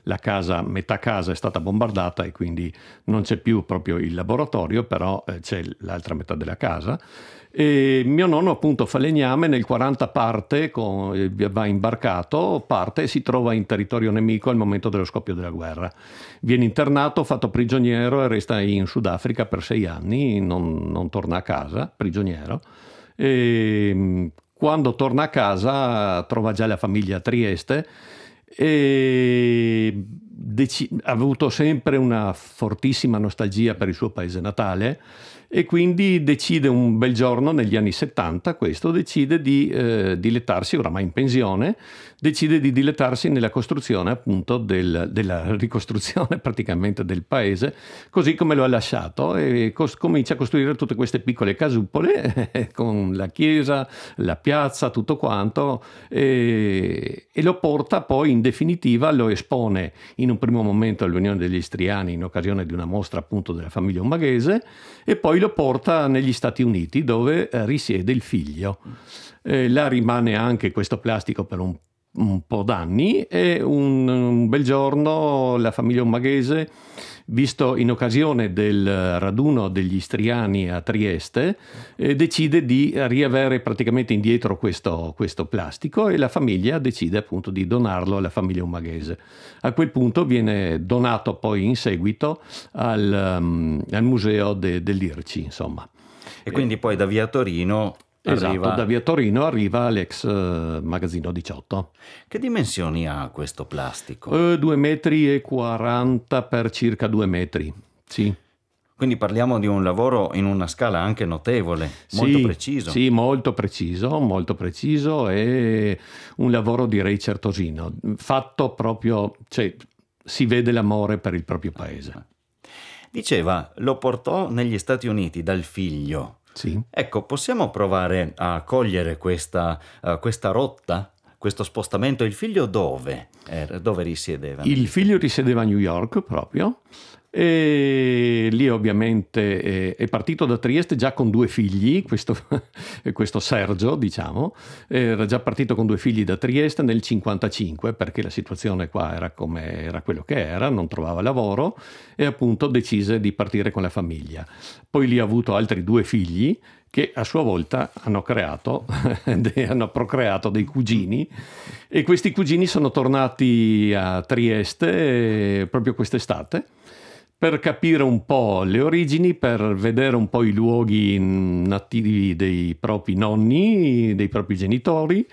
la casa, metà casa è stata bombardata e quindi non c'è più proprio il laboratorio, però c'è l'altra metà della casa. E mio nonno appunto falegname nel 40 parte, va imbarcato, parte e si trova in territorio nemico al momento dello scoppio della guerra. Viene internato, fatto prigioniero e resta in Sudafrica per 6 anni, non torna a casa, prigioniero. E quando torna a casa trova già la famiglia a Trieste e ha avuto sempre una fortissima nostalgia per il suo paese natale e quindi decide un bel giorno negli anni 70 decide di dilettarsi, oramai in pensione, decide di dilettarsi nella costruzione appunto della ricostruzione praticamente del paese così come lo ha lasciato e comincia a costruire tutte queste piccole casupole con la chiesa, la piazza, tutto quanto e lo porta poi in definitiva, lo espone in un primo momento all'Unione degli Istriani in occasione di una mostra appunto della famiglia Umaghese e poi lo porta negli Stati Uniti dove risiede il figlio. Là rimane anche questo plastico per un po' d'anni e un bel giorno la famiglia Umaghese, visto in occasione del raduno degli Istriani a Trieste, decide di riavere praticamente indietro questo plastico e la famiglia decide appunto di donarlo alla famiglia Umaghese. A quel punto viene donato poi in seguito al museo dell'IRCI, insomma. E quindi poi da via Torino Esatto, da via Torino arriva all'ex magazzino 18. Che dimensioni ha questo plastico? 2,40 metri per circa 2 metri, sì. Quindi parliamo di un lavoro in una scala anche notevole, molto preciso. Sì, molto preciso e un lavoro direi certosino, fatto proprio, cioè si vede l'amore per il proprio paese. Diceva, lo portò negli Stati Uniti dal figlio. Sì. Ecco, possiamo provare a cogliere questa rotta, questo spostamento? Il figlio dove risiedeva? Il figlio risiedeva a New York proprio e lì ovviamente è partito da Trieste già con 2 figli, questo Sergio diciamo, era già partito con 2 figli da Trieste nel 55 perché la situazione qua era quello che era, non trovava lavoro e appunto decise di partire con la famiglia. Poi lì ha avuto altri 2 figli che a sua volta hanno procreato dei cugini e questi cugini sono tornati a Trieste proprio quest'estate per capire un po' le origini, per vedere un po' i luoghi nativi dei propri nonni, dei propri genitori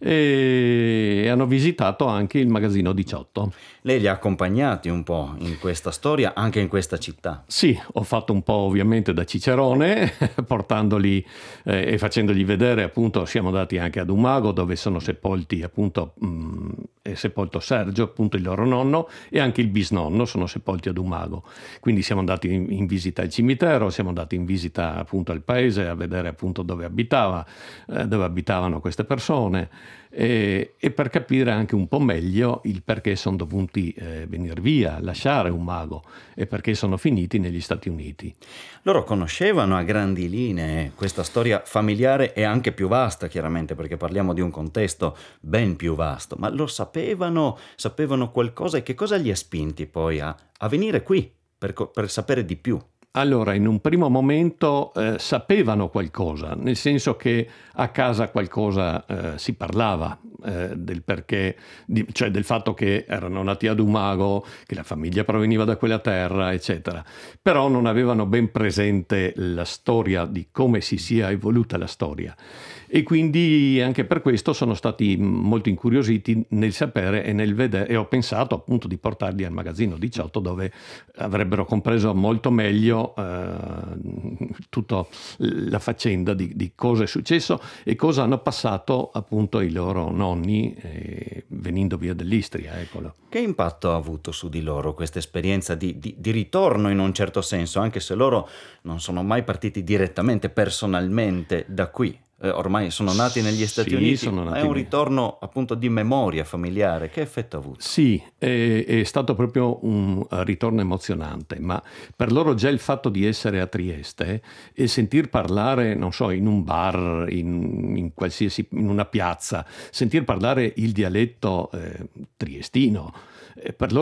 e hanno visitato anche il magazzino 18. Lei li ha accompagnati un po' in questa storia, anche in questa città? Sì, ho fatto un po' ovviamente da cicerone, portandoli e facendogli vedere, appunto, siamo andati anche ad Umago dove sono sepolti, appunto, è sepolto Sergio, appunto il loro nonno, e anche il bisnonno sono sepolti ad Umago. Quindi siamo andati in visita al cimitero, siamo andati in visita appunto al paese a vedere appunto dove abitavano queste persone e per capire anche un po' meglio il perché sono dovuti venire via, lasciare Umago e perché sono finiti negli Stati Uniti. Loro conoscevano a grandi linee questa storia familiare e anche più vasta, chiaramente, perché parliamo di un contesto ben più vasto, ma lo sapevano qualcosa e che cosa li ha spinti poi a venire qui per sapere di più? Allora, in un primo momento sapevano qualcosa, nel senso che a casa qualcosa si parlava del perché, cioè del fatto che erano nati ad Umago, che la famiglia proveniva da quella terra, eccetera. Però non avevano ben presente la storia di come si sia evoluta la storia. E quindi anche per questo sono stati molto incuriositi nel sapere e nel vedere, e ho pensato appunto di portarli al magazzino 18 dove avrebbero compreso molto meglio tutta la faccenda di cosa è successo e cosa hanno passato appunto i loro nonni venendo via dall'Istria. Eccolo. Che impatto ha avuto su di loro questa esperienza di ritorno in un certo senso, anche se loro non sono mai partiti direttamente, personalmente da qui? Ormai sono nati negli Stati Uniti, ma è un ritorno appunto di memoria familiare. Che effetto ha avuto? Sì, è stato proprio un ritorno emozionante, ma per loro già il fatto di essere a Trieste e sentir parlare, non so, in un bar, in una piazza, sentir parlare il dialetto triestino, per loro